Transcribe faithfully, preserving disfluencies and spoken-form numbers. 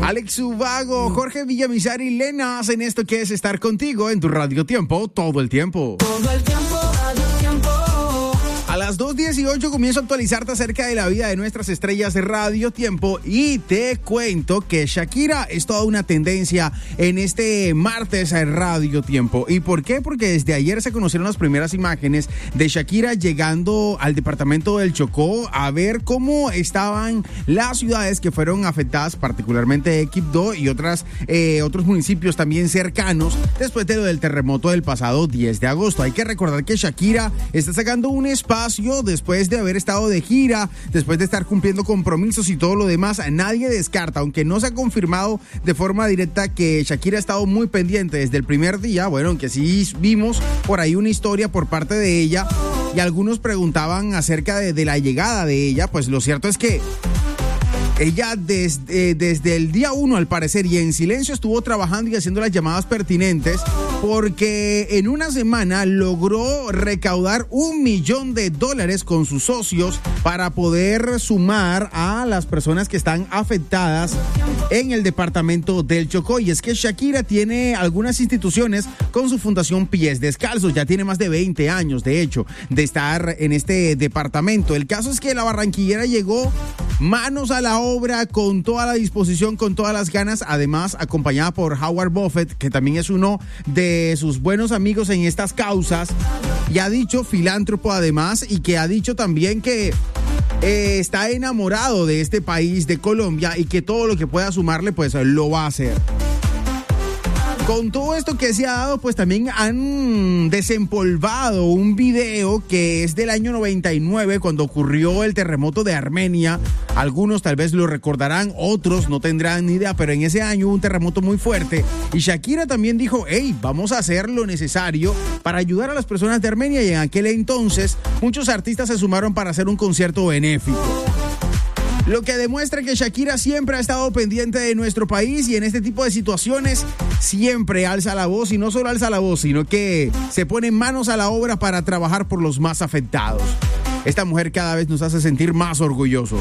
Alex Ubago, Jorge Villamizar y Lenas en esto que es estar contigo en tu Radio Tiempo todo el tiempo. Todo el tiempo, Radio Tiempo. A las dos dieciocho comienzo a actualizarte acerca de la vida de nuestras estrellas de Radio Tiempo y te cuento que Shakira es toda una tendencia en este martes a Radio Tiempo. ¿Y por qué? Porque desde ayer se conocieron las primeras imágenes de Shakira llegando al departamento del Chocó a ver cómo estaban las ciudades que fueron afectadas, particularmente Quibdó y otras, eh, otros municipios también cercanos después de lo del terremoto del pasado diez de agosto. Hay que recordar que Shakira está sacando un espacio después de haber estado de gira, después de estar cumpliendo compromisos y todo lo demás. Nadie descarta, aunque no se ha confirmado de forma directa, que Shakira ha estado muy pendiente desde el primer día. Bueno, aunque sí vimos por ahí una historia por parte de ella y algunos preguntaban acerca de, de la llegada de ella. Pues lo cierto es que ella desde, desde el día uno, al parecer, y en silencio estuvo trabajando y haciendo las llamadas pertinentes, porque en una semana logró recaudar un millón de dólares con sus socios para poder sumar a las personas que están afectadas en el departamento del Chocó. Y es que Shakira tiene algunas instituciones con su fundación Pies Descalzos. Ya tiene más de veinte años, de hecho, de estar en este departamento. El caso es que la barranquillera llegó manos a la obra, con toda la disposición, con todas las ganas, además acompañada por Howard Buffett, que también es uno de sus buenos amigos en estas causas, y ha dicho, filántropo además, y que ha dicho también que eh, está enamorado de este país, de Colombia, y que todo lo que pueda sumarle, pues lo va a hacer. Con todo esto que se ha dado, pues también han desempolvado un video que es del año noventa y nueve, cuando ocurrió el terremoto de Armenia. Algunos tal vez lo recordarán, otros no tendrán ni idea, pero en ese año hubo un terremoto muy fuerte y Shakira también dijo, hey, vamos a hacer lo necesario para ayudar a las personas de Armenia, y en aquel entonces muchos artistas se sumaron para hacer un concierto benéfico. Lo que demuestra que Shakira siempre ha estado pendiente de nuestro país, y en este tipo de situaciones siempre alza la voz, y no solo alza la voz, sino que se pone manos a la obra para trabajar por los más afectados. Esta mujer cada vez nos hace sentir más orgullosos.